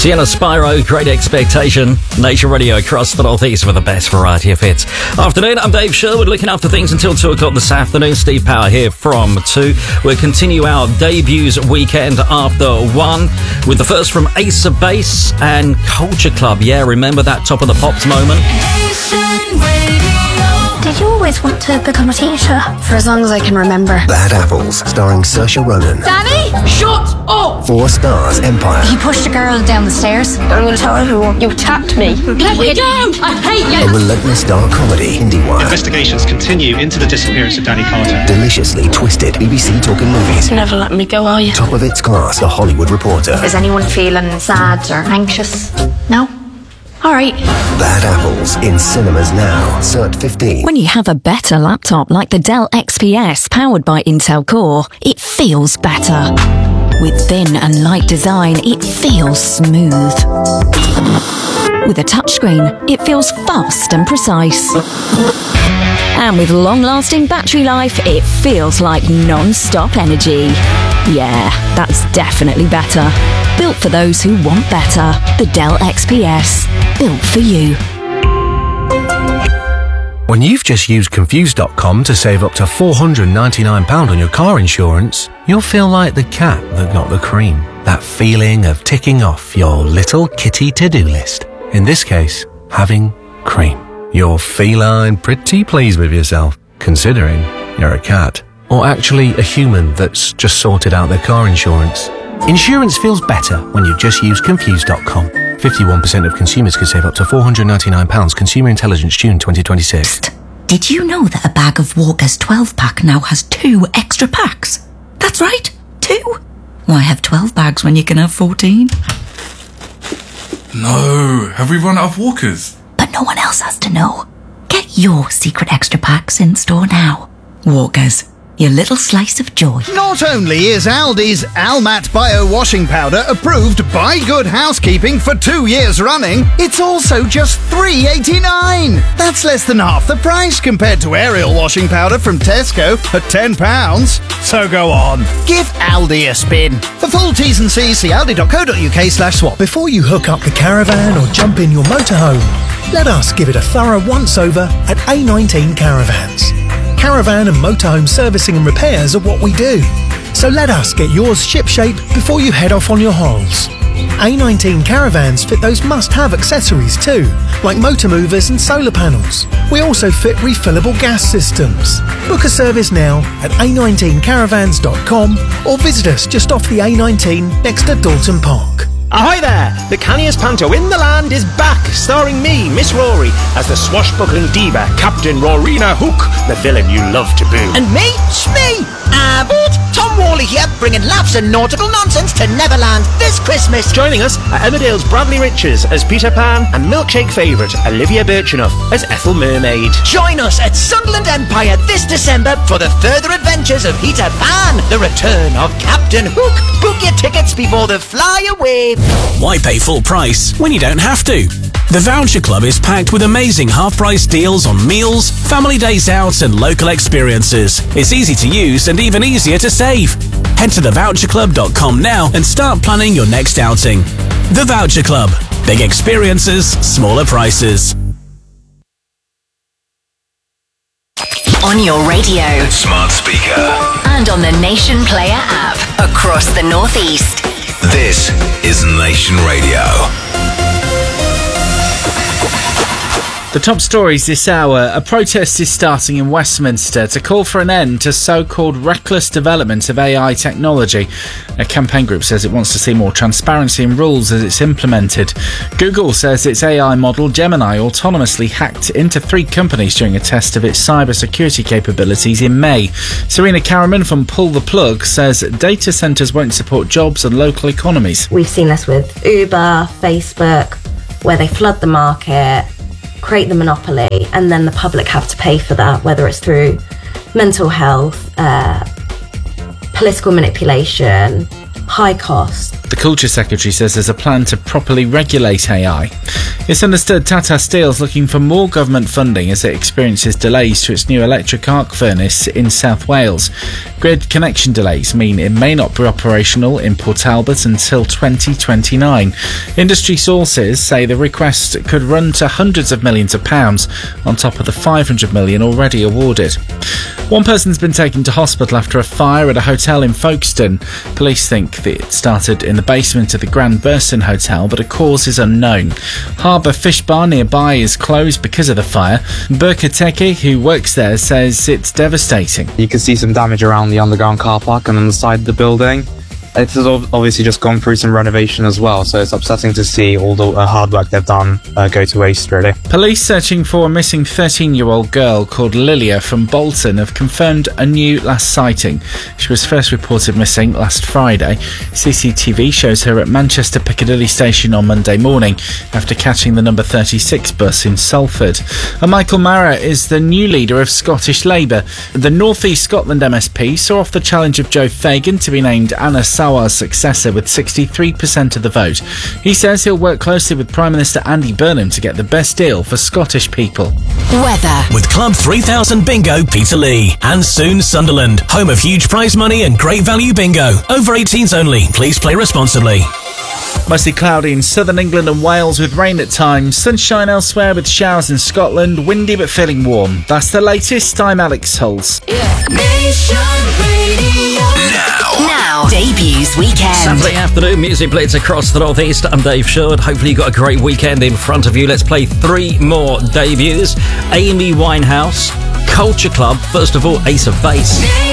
Sienna Spyro, Great Expectation. Nation Radio across the Northeast with the best variety of hits. Afternoon, I'm Dave Sherwood, looking after things until 2 o'clock this afternoon. Steve Power here from 2. We'll continue our debuts weekend after 1 with the first from Ace of Base and Culture Club. Yeah, remember that Top of the Pops moment? Did you always want to become a teacher? For as long as I can remember. Bad Apples, starring Saoirse Ronan. Danny, shut up! 4 Stars Empire. He pushed a girl down the stairs. I'm going to tell everyone you attacked me. Let me down! I hate you! A relentless dark comedy, IndieWire. Investigations continue into the disappearance of Danny Carter. Deliciously twisted BBC Talking Movies. You're never letting me go, are you? Top of its class, The Hollywood Reporter. Is anyone feeling sad or anxious? No? All right. Bad Apples, in cinemas now. Cert 15. When you have a better laptop like the Dell XPS powered by Intel Core, it feels better. With thin and light design, it feels smooth. With a touchscreen, it feels fast and precise. And with long-lasting battery life, it feels like non-stop energy. Yeah, that's definitely better. Built for those who want better. The Dell XPS. Built for you. When you've just used Confused.com to save up to £499 on your car insurance, you'll feel like the cat that got the cream. That feeling of ticking off your little kitty to-do list. In this case, having cream. You're feline pretty pleased with yourself, considering you're a cat. Or actually a human that's just sorted out their car insurance. Insurance feels better when you just use Confused.com. 51% of consumers could save up to £499. Consumer Intelligence, June 2026. Did you know that a bag of Walker's 12-pack now has 2 extra packs? That's right, 2. Why have 12 bags when you can have 14? No, have we run out of Walkers? But no one else has to know. Get your secret extra packs in store now. Walkers, your little slice of joy. Not only is Aldi's Almat Bio Washing Powder approved by Good Housekeeping for 2 years running, it's also just $3.89. That's less than half the price compared to Ariel Washing Powder from Tesco at £10. So go on, give Aldi a spin. For full T's and C's, see aldi.co.uk/swap. Before you hook up the caravan or jump in your motorhome, let us give it a thorough once-over at A19 Caravans. Caravan and motorhome servicing and repairs are what we do. So let us get yours shipshape before you head off on your holes. A19 Caravans fit those must-have accessories too, like motor movers and solar panels. We also fit refillable gas systems. Book a service now at a19caravans.com or visit us just off the A19 next to Dalton Park. Ahoy there! The canniest panto in the land is back, starring me, Miss Rory, as the swashbuckling diva, Captain Rorina Hook, the villain you love to boo. And me, Smee, Abbott, Tom Worley here, bringing laughs and nautical nonsense to Neverland this Christmas. Joining us are Emmerdale's Bradley Riches as Peter Pan and milkshake favourite Olivia Birchenough as Ethel Mermaid. Join us at Sunderland Empire this December for the further adventures of Peter Pan, the return of Captain Hook. Book your tickets before they fly away. Why pay full price when you don't have to? The Voucher Club is packed with amazing half-price deals on meals, family days out and local experiences. It's easy to use and even easier to save. Head to thevoucherclub.com now and start planning your next outing. The Voucher Club. Big experiences, smaller prices. On your radio, smart speaker, and on the Nation Player app across the Northeast. This is Nation Radio. The top stories this hour. A protest is starting in Westminster to call for an end to so-called reckless development of AI technology. A campaign group says it wants to see more transparency in rules as it's implemented. Google says its AI model Gemini autonomously hacked into 3 companies during a test of its cybersecurity capabilities in May. Serena Karaman from Pull the Plug says data centres won't support jobs and local economies. We've seen this with Uber, Facebook, where they flood the market, create the monopoly, and then the public have to pay for that, whether it's through mental health, political manipulation, high cost. The Culture Secretary says there's a plan to properly regulate AI. It's understood Tata Steel's looking for more government funding as it experiences delays to its new electric arc furnace in South Wales. Grid connection delays mean it may not be operational in Port Albert until 2029. Industry sources say the request could run to hundreds of millions of pounds on top of the 500 million already awarded. One person's been taken to hospital after a fire at a hotel in Folkestone. Police think that it started in the basement of the Grand Burson Hotel, but a cause is unknown. Harbour Fish Bar nearby is closed because of the fire. Burka Teki, who works there, says it's devastating. You can see some damage around the underground car park and on the side of the building. It has obviously just gone through some renovation as well, so it's upsetting to see all the hard work they've done go to waste, really. Police searching for a missing 13-year-old girl called Lilia from Bolton have confirmed a new last sighting. She was first reported missing last Friday. CCTV shows her at Manchester Piccadilly Station on Monday morning after catching the number 36 bus in Salford. And Michael Marra is the new leader of Scottish Labour. The North East Scotland MSP saw off the challenge of Joe Fagan to be named Anna Sawal's successor with 63% of the vote. He says he'll work closely with Prime Minister Andy Burnham to get the best deal for Scottish people. Weather with Club 3000 Bingo Peterlee and soon Sunderland, home of huge prize money and great value bingo. Over 18s only. Please play responsibly. Mostly cloudy in southern England and Wales with rain at times. Sunshine elsewhere with showers in Scotland. Windy but feeling warm. That's the latest. I'm Alex Hulse. Nation Radio. Now, debuts weekend. Saturday afternoon, music blitz across the North East. I'm Dave Sherwood. Hopefully you got a great weekend in front of you. Let's play 3 more debuts. Amy Winehouse, Culture Club. First of all, Ace of Base.